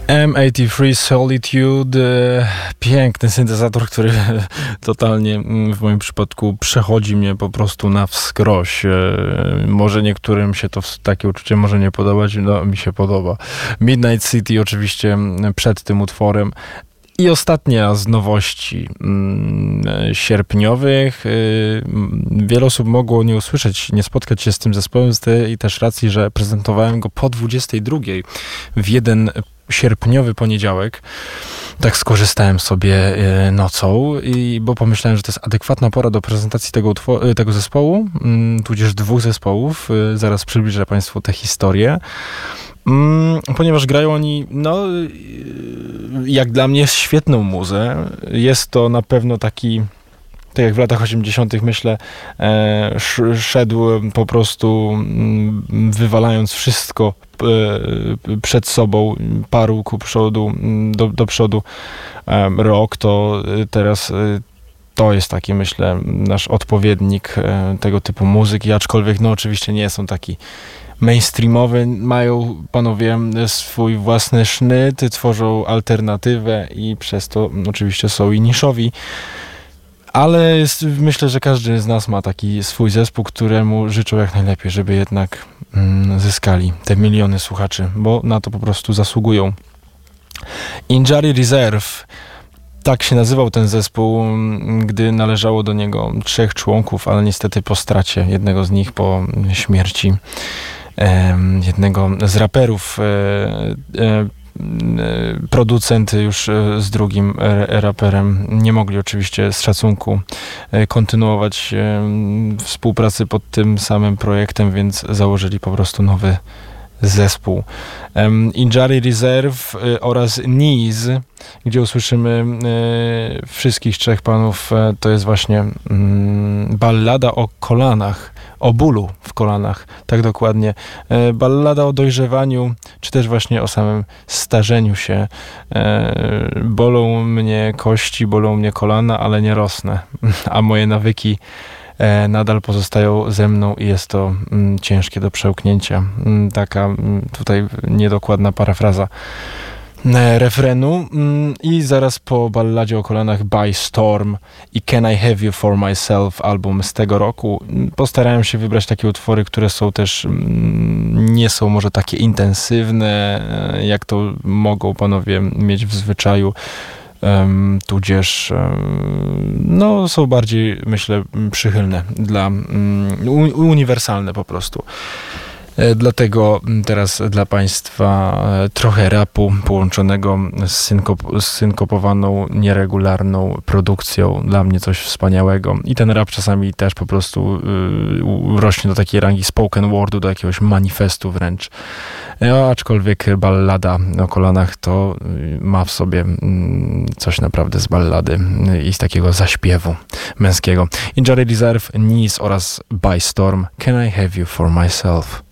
M83 Solitude, piękny syntezator, który totalnie w moim przypadku przechodzi mnie po prostu na wskroś. Może niektórym się to takie uczucie może nie podobać, no mi się podoba. Midnight City oczywiście przed tym utworem. I ostatnia z nowości sierpniowych. Wiele osób mogło nie usłyszeć, nie spotkać się z tym zespołem z tej też racji, że prezentowałem go po 22:00 w jeden sierpniowy poniedziałek. Tak skorzystałem sobie nocą, bo pomyślałem, że to jest adekwatna pora do prezentacji tego zespołu, tudzież dwóch zespołów. Zaraz przybliżę Państwu tę historię. Ponieważ grają oni, no, jak dla mnie, świetną muzę. Jest to na pewno taki, tak jak w latach 80. myślę, szedł po prostu wywalając wszystko przed sobą, paru ku przodu, do przodu rock, to teraz to jest taki, myślę, nasz odpowiednik tego typu muzyki, aczkolwiek no oczywiście nie są taki mainstreamowy, mają panowie swój własny sznyt, tworzą alternatywę i przez to oczywiście są i niszowi. Ale myślę, że każdy z nas ma taki swój zespół, któremu życzą jak najlepiej, żeby jednak zyskali te miliony słuchaczy, bo na to po prostu zasługują. Injury Reserve, tak się nazywał ten zespół, gdy należało do niego 3 członków, ale niestety po stracie jednego z nich, po śmierci jednego z raperów, producent już z drugim raperem nie mogli oczywiście z szacunku kontynuować współpracy pod tym samym projektem, więc założyli po prostu nowy zespół. Injury Reserve oraz Knees, gdzie usłyszymy wszystkich 3 panów, to jest właśnie ballada o kolanach, o bólu w kolanach, tak dokładnie. Ballada o dojrzewaniu, czy też właśnie o samym starzeniu się. Bolą mnie kości, bolą mnie kolana, ale nie rosnę, a moje nawyki nadal pozostają ze mną i jest to ciężkie do przełknięcia. Taka tutaj niedokładna parafraza refrenu. I zaraz po balladzie o kolanach By Storm i Can I Have You For Myself, album z tego roku. Postarałem się wybrać takie utwory, które są też nie są może takie intensywne, jak to mogą panowie mieć w zwyczaju. Tudzież no, są bardziej, myślę, przychylne uniwersalne po prostu. Dlatego teraz dla Państwa trochę rapu połączonego z synkopowaną, nieregularną produkcją. Dla mnie coś wspaniałego. I ten rap czasami też po prostu rośnie do takiej rangi spoken wordu, do jakiegoś manifestu wręcz. Aczkolwiek ballada o kolanach to ma w sobie coś naprawdę z ballady i z takiego zaśpiewu męskiego. Injury Reserve, Knees oraz By Storm, Can I Have You For Myself.